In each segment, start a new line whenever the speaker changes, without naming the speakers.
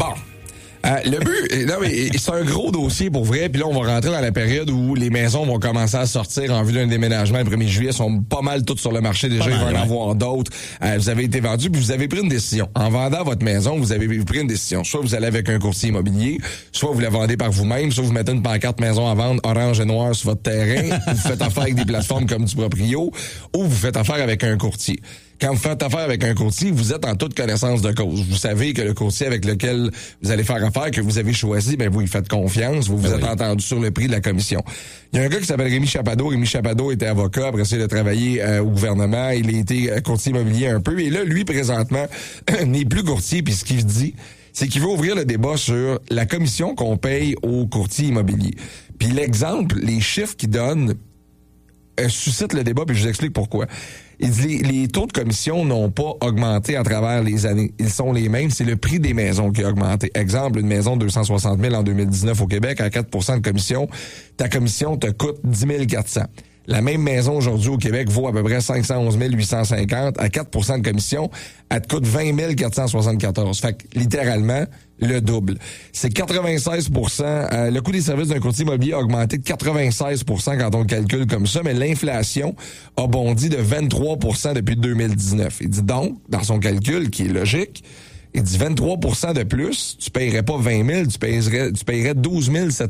Bon. Le but, non, mais c'est un gros dossier pour vrai, puis là, on va rentrer dans la période où les maisons vont commencer à sortir en vue d'un déménagement. Le 1er juillet, sont pas mal toutes sur le marché. Déjà, il va y en avoir d'autres. Vous avez été vendu, puis vous avez pris une décision. En vendant votre maison, vous avez pris une décision. Soit vous allez avec un courtier immobilier, soit vous la vendez par vous-même, soit vous mettez une pancarte maison à vendre orange et noir sur votre terrain, vous faites affaire avec des plateformes comme du Proprio, ou vous faites affaire avec un courtier. Quand vous faites affaire avec un courtier, vous êtes en toute connaissance de cause. Vous savez que le courtier avec lequel vous allez faire affaire, que vous avez choisi, ben vous lui faites confiance, vous êtes entendu sur le prix de la commission. Il y a un gars qui s'appelle Rémi Chapado. Rémi Chapado était avocat, après ça, il a travaillé au gouvernement. Il a été courtier immobilier un peu. Et là, lui, présentement, n'est plus courtier. Puis ce qu'il dit, c'est qu'il veut ouvrir le débat sur la commission qu'on paye aux courtiers immobiliers. Puis l'exemple, les chiffres qu'il donne suscitent le débat, puis je vous explique pourquoi. Il dit les taux de commission n'ont pas augmenté à travers les années. Ils sont les mêmes. C'est le prix des maisons qui a augmenté. Exemple, une maison de 260 000 en 2019 au Québec à 4 % de commission. Ta commission te coûte 10 400. La même maison aujourd'hui au Québec vaut à peu près 511 850 à 4 % de commission. Elle te coûte 20 474. Fait que littéralement, le double. C'est 96 %. Le coût des services d'un courtier immobilier a augmenté de 96 % quand on le calcule comme ça, mais l'inflation a bondi de 23 % depuis 2019. Il dit donc, dans son calcul, qui est logique, il dit 23 % de plus, tu paierais pas 20 000, tu paierais 12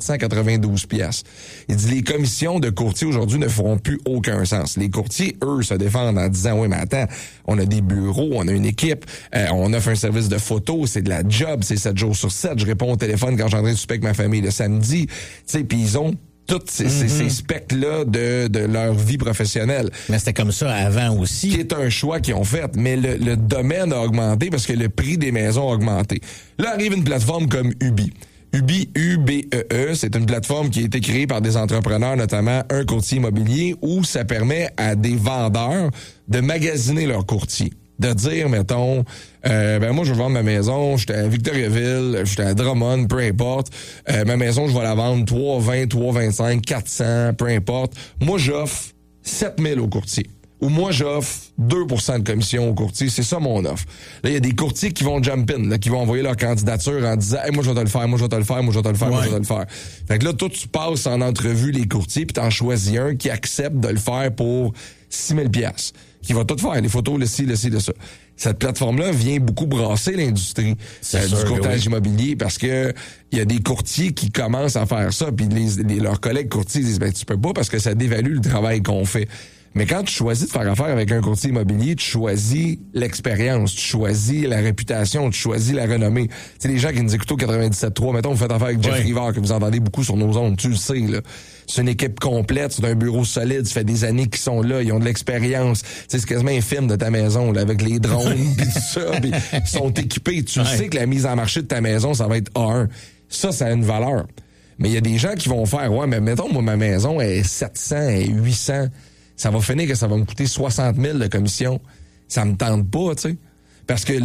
792 piastres. Il dit les commissions de courtiers aujourd'hui ne feront plus aucun sens. Les courtiers, eux, se défendent en disant, oui, mais attends, on a des bureaux, on a une équipe, on offre un service de photo, c'est de la job, c'est 7 jours sur 7, je réponds au téléphone quand j'entrais souper avec ma famille le samedi, tu sais, puis ils ont tous ces specs-là de leur vie professionnelle.
Mais c'était comme ça avant aussi.
Qui est un choix qu'ils ont fait. Mais le domaine a augmenté parce que le prix des maisons a augmenté. Là arrive une plateforme comme Ubi. Ubi, U-B-E-E, c'est une plateforme qui a été créée par des entrepreneurs, notamment un courtier immobilier, où ça permet à des vendeurs de magasiner leurs courtiers. De dire, mettons, moi, je veux vendre ma maison, j'étais à Victoriaville, j'étais à Drummond, peu importe. Ma maison, je vais la vendre 3,20, 3,25, 400, peu importe. Moi, j'offre 7 000 au courtier. Ou moi, j'offre 2 % de commission au courtier. C'est ça, mon offre. Là, il y a des courtiers qui vont jump in, là, qui vont envoyer leur candidature en disant, hey, moi, je vais te le faire, moi, je vais te le faire, moi, je vais te le faire, moi, je vais te le faire. Fait que là, toi, tu passes en entrevue les courtiers, puis t'en choisis un qui accepte de le faire pour 6 000 piastres. Qui va tout faire, les photos, le ci, le ça. Cette plateforme-là vient beaucoup brasser l'industrie du courtage immobilier parce que il y a des courtiers qui commencent à faire ça, puis leurs collègues courtiers disent, ben tu peux pas parce que ça dévalue le travail qu'on fait. Mais quand tu choisis de faire affaire avec un courtier immobilier, tu choisis l'expérience, tu choisis la réputation, tu choisis la renommée. Tu sais, les gens qui nous écoutent au 97.3, mettons, vous faites affaire avec Jeff Rivard, que vous entendez beaucoup sur nos ondes, tu le sais, là. C'est une équipe complète, c'est un bureau solide, ça fait des années qu'ils sont là, ils ont de l'expérience. Tu sais, c'est quasiment un film de ta maison, là, avec les drones, pis tout ça, pis ils sont équipés. Tu sais que la mise en marché de ta maison, ça va être A1. Ça a une valeur. Mais il y a des gens qui vont faire, ouais, mais mettons, moi, ma maison est 700, est 800. Ça va finir que ça va me coûter 60 000 de commission. Ça me tente pas, tu sais. Parce que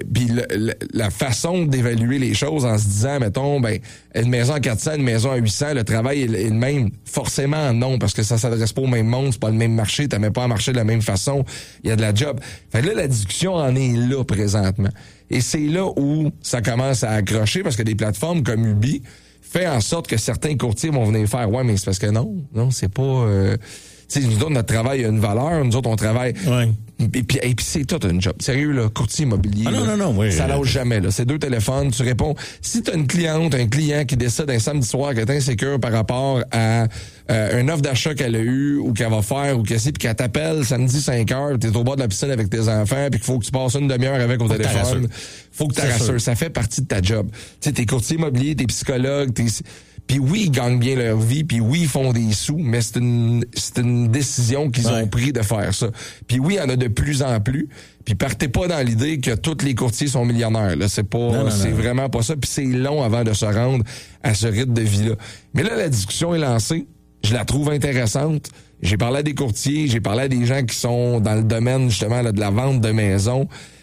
la façon d'évaluer les choses en se disant, mettons, ben, une maison à 400, une maison à 800, le travail est le même. Forcément, non, parce que ça s'adresse pas au même monde, c'est pas le même marché, t'as même pas à marcher de la même façon. Il y a de la job. Fait que là, la discussion en est là, présentement. Et c'est là où ça commence à accrocher, parce que des plateformes comme Ubi fait en sorte que certains courtiers vont venir faire, ouais, mais c'est parce que non, c'est pas... Tu sais, nous autres, notre travail a une valeur. Nous autres, on travaille.
Ouais.
Et puis c'est tout un job. Sérieux, là, courtier immobilier.
Ah non,
là,
oui.
Ça lâche jamais, là. C'est 2 téléphones, tu réponds. Si t'as une cliente, un client qui décide un samedi soir qu'elle est insécure par rapport à une offre d'achat qu'elle a eue ou qu'elle va faire ou qu'elle sait, puis qu'elle t'appelle samedi 5h, t'es au bord de la piscine avec tes enfants, puis qu'il faut que tu passes une demi-heure avec au téléphone. Faut que tu rassures. Ça fait partie de ta job. Tu sais, t'es courtier immobilier, t'es psychologue, puis oui, ils gagnent bien leur vie, puis oui, ils font des sous, mais c'est une décision qu'ils ont pris de faire ça. Puis oui, il y en a de plus en plus. Puis partez pas dans l'idée que tous les courtiers sont millionnaires. Là, c'est pas, c'est vraiment pas ça. Puis c'est long avant de se rendre à ce rythme de vie-là. Mais là, la discussion est lancée. Je la trouve intéressante. J'ai parlé à des courtiers, j'ai parlé à des gens qui sont dans le domaine justement là, de la vente de maisons.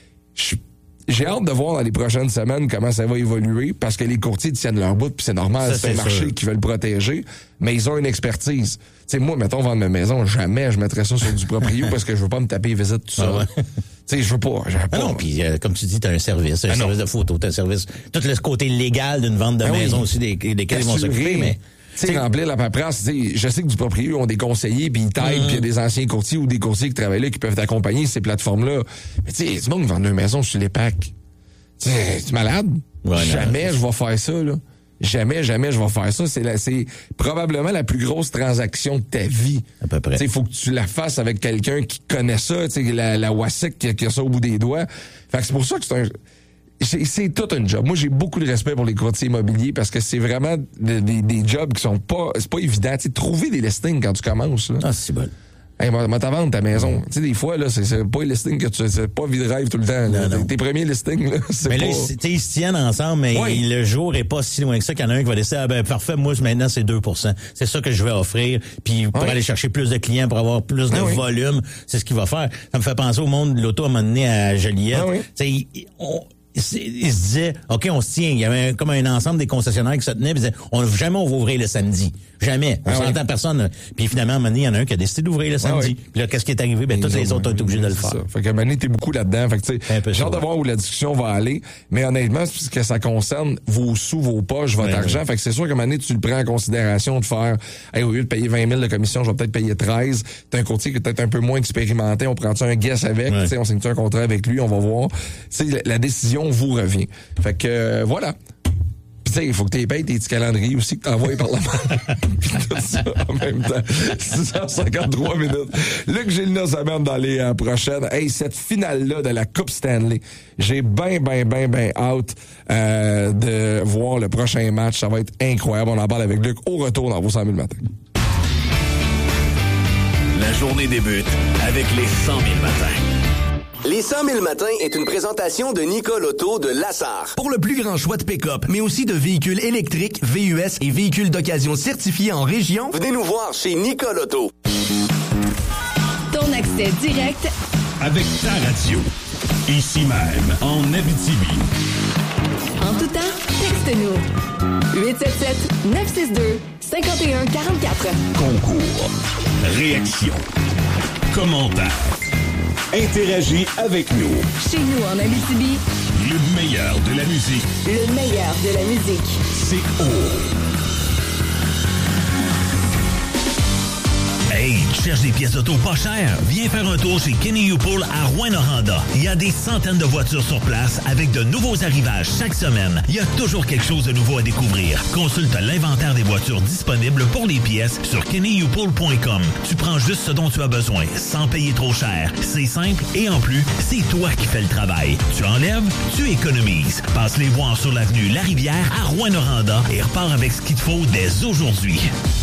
J'ai hâte de voir dans les prochaines semaines comment ça va évoluer parce que les courtiers tiennent leur bout puis c'est normal, c'est un marché qu'ils veulent protéger, mais ils ont une expertise. sais, moi, mettons, vendre ma maison, jamais je mettrais ça sur du proprio parce que je veux pas me taper les visites tout ça.
Ah ouais.
Tu sais, je veux pas.
Non, puis comme tu dis, t'as un service de photo, t'as un service, tout le côté légal d'une vente de maison aussi, desquels ils vont s'occuper, mais...
Tu sais, remplir la paperasse, je sais que du proprio, ont des conseillers, puis ils t'aident, puis il y a des anciens courtiers ou des courtiers qui travaillent là qui peuvent t'accompagner ces plateformes-là. Mais tu sais, du monde qui vend une maison sur les packs. Tu sais, tu es malade?
Ouais,
jamais je vais faire ça, là. Jamais je vais faire ça. C'est probablement la plus grosse transaction de ta vie.
À peu près.
Tu sais, il faut que tu la fasses avec quelqu'un qui connaît ça, tu sais, la WASIC qui a ça au bout des doigts. Fait que c'est pour ça que c'est tout un job. Moi, j'ai beaucoup de respect pour les courtiers immobiliers parce que c'est vraiment des jobs qui sont pas... C'est pas évident. Tu sais, trouver des listings quand tu commences, là.
Ah, c'est bon.
Hey, moi, t'as vendre ta maison. Tu sais, des fois, là, c'est pas les listings que c'est pas vie de rêve tout le temps. Là.
Non.
Tes premiers listings, là, c'est
mais
pas...
là, ils se tiennent ensemble, mais le jour est pas si loin que ça qu'il y en a un qui va décider, ah ben, parfait, moi, maintenant, c'est 2%. C'est ça que je vais offrir. Puis, pour aller chercher plus de clients, pour avoir plus de volume, c'est ce qu'il va faire. Ça me fait penser au monde de l'auto à un moment donné à Joliette. Tu sais, il se disait, OK, on se tient. Il y avait comme un ensemble des concessionnaires qui se tenaient, puis ils disaient, jamais on va ouvrir le samedi. Jamais. On s'entend personne. Puis finalement, à un moment donné, il y en a un qui a décidé d'ouvrir le samedi. Puis là, qu'est-ce qui est arrivé? Ben, tous les autres ont été obligés de le faire. Ça.
Fait qu'à un moment donné, t'es beaucoup là-dedans. Fait que, tu sais, j'ai hâte de voir où la discussion va aller. Mais honnêtement, c'est parce que ça concerne vos sous, vos poches, votre argent. Fait que c'est sûr qu'à un moment donné, tu le prends en considération de faire, hey, au lieu de payer 20 000 de commission, je vais peut-être payer 13. T'as un courtier qui est peut-être un peu moins expérimenté. On prend-tu un guess avec? Tu sais, on signe-tu un contrat avec lui? On va voir. Tu sais, la décision vous revient. Fait que, voilà. Pis tu sais, il faut que tu payes tes petits calendriers aussi que t'envoies par la main. Pis tout ça en même temps. 6h53 minutes. Luc Gélina s'amène dans les prochaines. Hey, cette finale-là de la Coupe Stanley, j'ai ben hâte de voir le prochain match. Ça va être incroyable. On en parle avec Luc au retour dans vos 100 000 matins.
La journée débute avec les 100 000 matins.
Les 100 000 matins est une présentation de Nicole Auto de Lassar.
Pour le plus grand choix de pick-up, mais aussi de véhicules électriques, VUS et véhicules d'occasion certifiés en région,
venez nous voir chez Nicole Auto.
Ton accès direct
avec ta radio. Ici même, en Abitibi.
En tout temps, texte-nous. 877-962-5144.
Concours. Réaction. Commentaire. Interagis avec nous.
Chez nous en Abitibi,
le meilleur de la musique.
Le meilleur de la musique.
C'est Hey, tu cherches des pièces auto pas chères? Viens faire un tour chez Kenny U-Pool à Rouyn-Noranda. Il y a des centaines de voitures sur place avec de nouveaux arrivages chaque semaine. Il y a toujours quelque chose de nouveau à découvrir. Consulte l'inventaire des voitures disponibles pour les pièces sur KennyUpool.com. Tu prends juste ce dont tu as besoin, sans payer trop cher. C'est simple et en plus, c'est toi qui fais le travail. Tu enlèves, tu économises. Passe les voir sur l'avenue La-Rivière à Rouyn-Noranda et repars avec ce qu'il te faut dès aujourd'hui.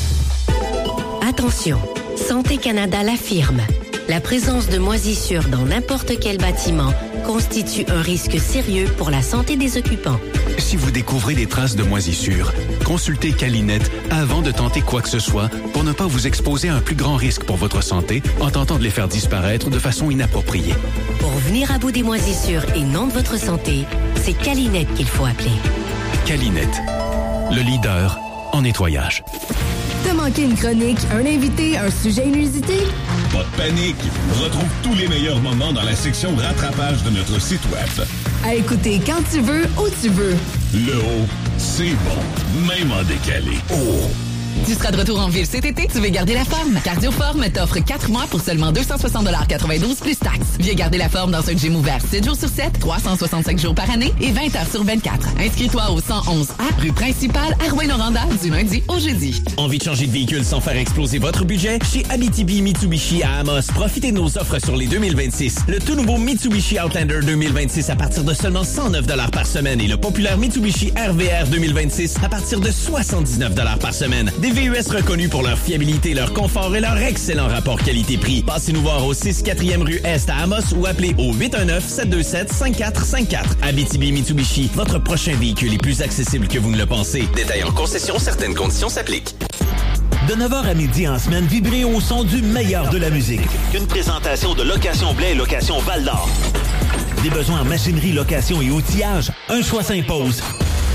Attention, Santé Canada l'affirme. La présence de moisissures dans n'importe quel bâtiment constitue un risque sérieux pour la santé des occupants.
Si vous découvrez des traces de moisissures, consultez Calinet avant de tenter quoi que ce soit pour ne pas vous exposer à un plus grand risque pour votre santé en tentant de les faire disparaître de façon inappropriée.
Pour venir à bout des moisissures et non de votre santé, c'est Calinet qu'il faut appeler.
Calinet, le leader en nettoyage.
T'as manqué une chronique, un invité, un sujet inusité?
Pas de panique! Retrouve tous les meilleurs moments dans la section rattrapage de notre site web.
À écouter quand tu veux, où tu veux.
Le haut, c'est bon, même en décalé. Oh!
Tu seras de retour en ville cet été, tu veux garder la forme? Cardioforme t'offre 4 mois pour seulement 260,92 plus taxes. Viens garder la forme dans un gym ouvert 7 jours sur 7, 365 jours par année et 20 heures sur 24. Inscris-toi au 111A, rue principale à Rouyn-Noranda, du lundi au jeudi.
Envie de changer de véhicule sans faire exploser votre budget? Chez Abitibi Mitsubishi à Amos, profitez de nos offres sur les 2026. Le tout nouveau Mitsubishi Outlander 2026 à partir de seulement 109$ par semaine et le populaire Mitsubishi RVR 2026 à partir de 79$ par semaine. Des VUS reconnus pour leur fiabilité, leur confort et leur excellent rapport qualité-prix. Passez-nous voir au 6 4e rue Est à Amos ou appelez au 819-727-5454. Abitibi Mitsubishi, votre prochain véhicule est plus accessible que vous ne le pensez.
Détail en concession, certaines conditions s'appliquent.
De 9h à midi en semaine, vibrez au son du meilleur de la musique.
Une présentation de Location Blais et Location Val-d'Or.
Des besoins en machinerie, location et outillage, un choix s'impose.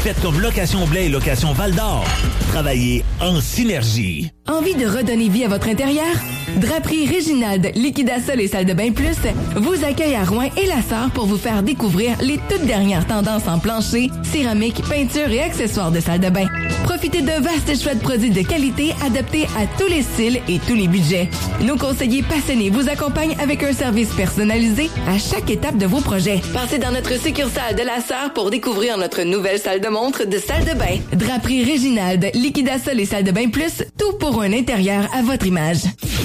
Faites comme Location Blais et Location Val-d'Or. Travaillez en synergie.
Envie de redonner vie à votre intérieur? Draperie Réginald, Liquidasol et Salle de Bain Plus vous accueille à Rouen et La Sarre pour vous faire découvrir les toutes dernières tendances en plancher, céramique, peinture et accessoires de salle de bain. Profitez de vastes choix de produits de qualité adaptés à tous les styles et tous les budgets. Nos conseillers passionnés vous accompagnent avec un service personnalisé à chaque étape de vos projets. Passez dans notre succursale de La Sarre pour découvrir notre nouvelle salle de montre de salle de bain. Draperie Réginald, Liquidasol et Salle de Bain Plus, tout pour un intérieur à votre image.